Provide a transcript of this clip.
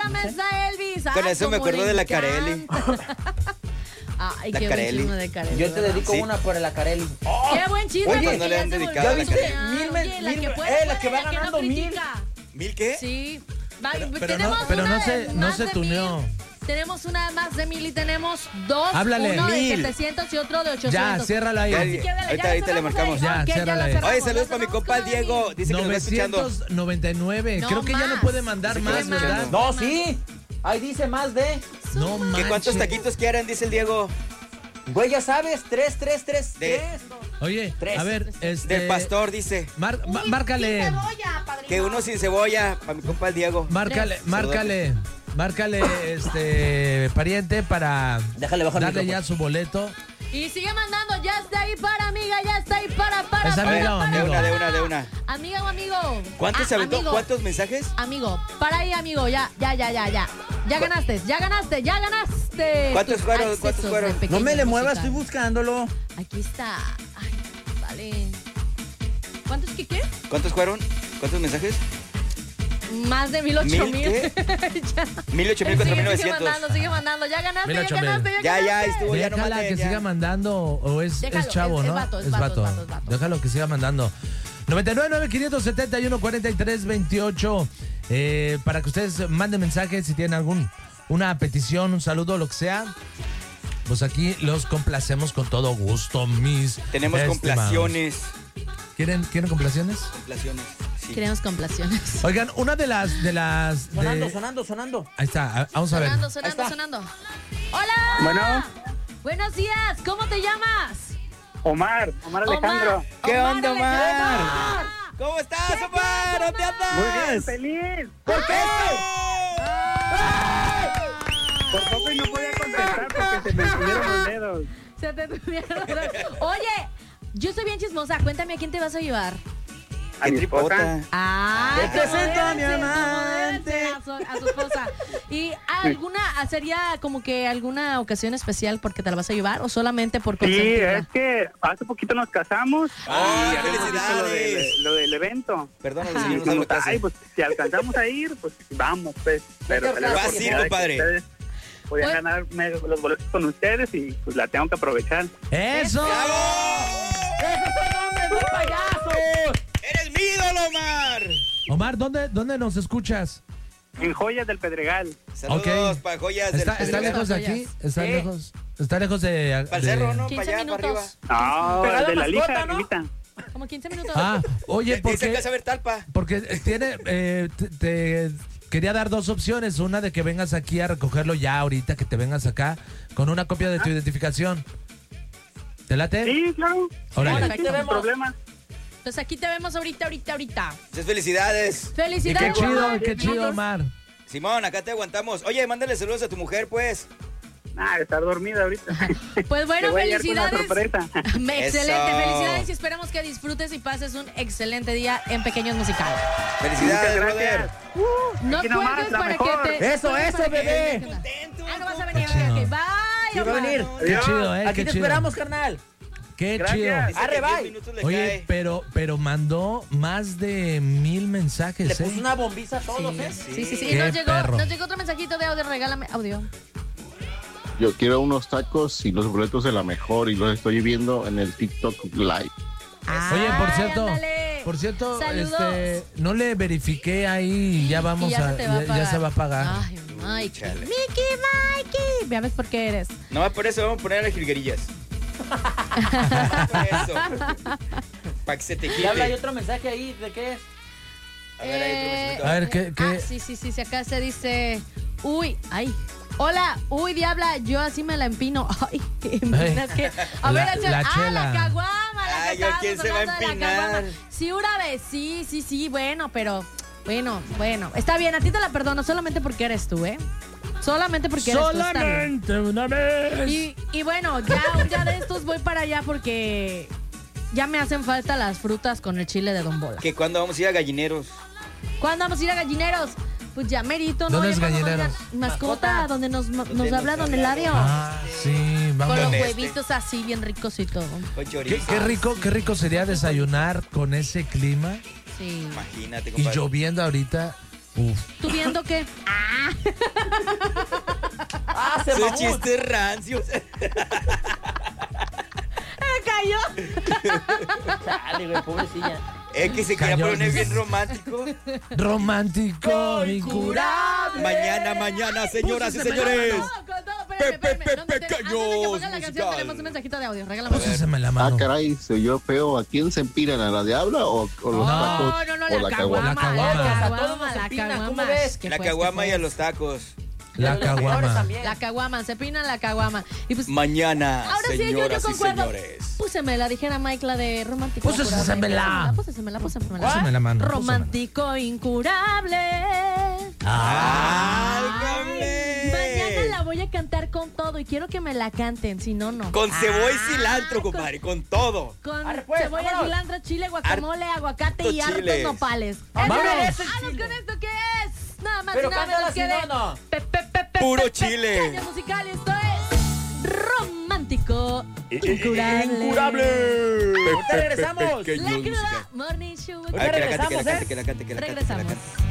la mesa, Elvis. Con eso me acuerdo de la Carelli. Ay, La qué buen Carelli. chisme de Carelli. Yo te dedico Sí. una por la Carelli. Qué buen chisme. Oye, porque no le ya han se dedicado volvió a la ¿Ya viste? Carelli. Oye, la que puede, la que va la que ganando no 1000. critica. ¿1000 qué? Sí. Va, Pero tenemos no una se, de no más se de tuneó. 1000. Tenemos una más de 1000 y tenemos dos. Háblale. Uno de 1000. 700 y otro de 800. Ya, ciérrala ahí. Así que Ahorita le cerramos marcamos. Ya, Ok, ciérrala la ahí. cerramos, Oye, saludos la para mi cerramos compa con Diego. Dice que nos va escuchando. 999. No Creo que ya no más. puede mandar Sí, más, sí, ¿verdad? sí. No, sí. Ahí dice más de. No ¿Que manches. cuántos taquitos quieren? Dice el Diego. Güey, ya sabes, 3. Oye, Tres. a ver, Del pastor, dice. Márcale. Que uno sin cebolla. Para mi compa el Diego. Márcale, pariente, para Déjale bajar el darle micrófono. ya su boleto. Y sigue mandando, ya está ahí para amiga, ya está ahí para. ¿Es amiga o amigo? De una. Amiga o amigo. ¿Cuántos se aventó? Amigo. ¿Cuántos mensajes? Amigo, para ahí, amigo, ya. Ya ganaste. ¿Cuántos tus fueron? accesos ¿Cuántos fueron? de No Pequeño me le muevas, Musical. estoy buscándolo. Aquí está. Ay, vale. ¿Cuántos qué? ¿Cuántos fueron? ¿Cuántos mensajes? Más de 1000, 8000. ¿Qué? Ya. 1008, Sigue 4900. mandando. Ya ganaste, 1008. Ya estuvo, ya no Déjala manden, que ya. siga mandando, o es Déjalo, chavo, es ¿no? vato, es vato. Déjalo que siga mandando. 99-571-4328. Para que ustedes manden mensajes si tienen una petición, un saludo, lo que sea. Pues aquí los complacemos con todo gusto, mis Tenemos estimados. complaciones. ¿Quieren complaciones? Complaciones, sí. Queremos complaciones. Oigan, una de las Sonando. Ahí está, vamos a ver. Sonando. ¡Hola! Bueno. Buenos días, ¿cómo te llamas? Omar Alejandro. ¿Qué onda, Omar? Alejandro. ¿Cómo estás, Omar? ¿Dónde andas? Muy bien, feliz. ¿Por qué? Por poco y no podía contestar porque se me tuvieron los dedos. Se te tuvieron los dedos. Oye, yo soy bien chismosa. Cuéntame a quién te vas a llevar. A mi esposa. Ah, Te presento a mi amante. A su esposa. ¿Y sería como que alguna ocasión especial porque te la vas a llevar o solamente por Sí, consentirla? es que hace poquito nos casamos. ¡Ay, y habíamos visto felicidades! lo del evento. Perdón, Y señor, no sabe dijimos, lo que hace. ay, pues si alcanzamos a ir, pues vamos, pues. Pero salió la Vas a ir, oportunidad de que compadre. ustedes podían Pues- ganarme los boletos con ustedes y pues la tengo que aprovechar. ¡Eso! ¡Bravo! ¡Esos son hombres, no payasos! ¡Eres mi ídolo, Omar! Omar, ¿dónde nos escuchas? En Joyas del Pedregal. Saludos Ok. para joyas del ¿Está Pedregal. lejos de aquí? ¿Está lejos de...? Para el cerro, ¿no? 15 Para allá, para arriba. minutos. No, Pegada de la mascota, lija, ¿no? arribita. Como 15 minutos. Ah, oye, Dice porque... que vas a ver Talpa. Porque tiene, te quería dar dos opciones. Una de que vengas aquí a recogerlo ya ahorita, que te vengas acá con una copia de tu identificación. ¿Te late? Sí, claro. Órale. Sí, sin problema. Entonces aquí te vemos ahorita. Muchas felicidades. Y qué ¡Felicidades! qué chido, Omar. Simón, acá te aguantamos. Oye, mándale saludos a tu mujer, pues. Ah, estar dormida ahorita. Pues bueno, Te voy a llevar con una felicidades. sorpresa. Excelente, Eso. felicidades y esperamos que disfrutes y pases un excelente día en Pequeños Musical. Felicidades, Muchas brother. gracias. No Aquí nomás, cuelgues la para mejor. que te... Eso, bebé. Ah, no vas a venir. Qué chido. Ok, bye. Sí, va a Omar. venir. Qué Adiós. chido, Aquí qué te chido. esperamos, carnal. Qué Gracias. chido. Dice Arre, que en 10 bye. minutos le Oye, cae. pero mandó más de 1000 mensajes, Le puso una bombiza a todos, Sí, ¿eh? sí. Y Qué nos perro. llegó otro mensajito de audio. Regálame audio. Yo quiero unos tacos y los boletos de la mejor y los estoy viendo en el TikTok Live. Oye, por Ay, cierto, ándale. Saludos. no le verifiqué ahí y ya vamos Y ya a, se te va a pagar. ya se va a pagar. Ay, Mikey. Chale. Mikey. Ya ves por qué eres. No más por eso vamos a poner a las jilguerillas. Por eso. Para que se te Y habla, hay quite. otro mensaje ahí, ¿de qué es? A ver, ahí otro mensajito. A ver, ¿qué? Ah, sí. Acá se dice... Uy, ay. Hola, uy, diabla, yo así me la empino. Ay, qué es que... A ver, La la chela. la caguama, la Ay, que ¿a estábamos quién se va a hablando de la empinar? caguama. Sí, una vez, sí, bueno, pero... Bueno, está bien, a ti te la perdono solamente porque eres tú, ¿eh? Solamente porque eres tú, está bien. Solamente una vez. Y bueno, ya un día de estos voy para allá porque ya me hacen falta las frutas con el chile de Don Bola. Que cuando vamos a ir a gallineros. ¿Cuándo vamos a ir a Gallineros? Pues ya merito, ¿no? ¿Dónde Ya es cuando nos Gallineros? digan Mascota, donde nos Donde habla nos Don habla Eladio. Ah, sí, Con vamos. los ¿Dónde? huevitos así, bien ricos y todo. Con Qué, chorizo. qué rico sería desayunar con ese clima Sí. Imagínate, y compadre. lloviendo ahorita. Uf. ¿Tú viendo qué? ¡Ah, se Sus mamó! chistes rancios. ¡Me cayó! Chale, güey, pobrecilla. Es que se quería Cañón. poner bien romántico. Romántico, incurable. Mañana, señoras y señores. Con todo, espérame. Pepe No, antes de que Pequeños pongan la canción, musical. tenemos un mensajito de audio. Regálame. Pásame la Ah, mano. caray, soy yo feo. ¿A quién se empinan? ¿A la diabla o los tacos? No, o la la caguama. La caguama. A todos nos empina, ¿cómo ves? ¿Qué La pues, caguama qué y a pues? los tacos. La Los mejores caguama. también. La caguama, se pina la caguama. Y pues, Mañana, ahora sí, yo señoras y concuerdo. señores. Púsemela, dijera Mike, la de romántico. Púsemela. Púsemela. Pásame la mano. Romántico incurable. ¡Álgame! Mañana la voy a cantar con todo y quiero que me la canten, si no, no. Con cebolla y cilantro, compadre, con todo. Con Arre, pues, cebolla, vámonos. cilantro, chile, guacamole, aguacate y Harto hartos chiles. nopales. ¡Vámonos! ¡Vámonos! ¡Vámonos con esto que es! Nada más Pero y nada cántala menos que si de no, no. Pequeño Puro chile. musical, esto es romántico incurable. ¡Incurable! Ahorita regresamos. La cruda morning show. A ver, que la cante, regresamos, que la cante. Regresamos.